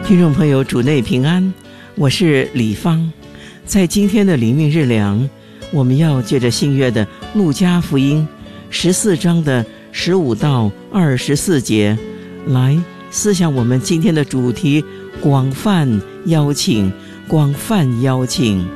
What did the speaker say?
听众朋友，主内平安，我是李芳。在今天的灵命日粮，我们要借着新约的路加福音14章的15到24节来思想我们今天的主题：广泛邀请，广泛邀请。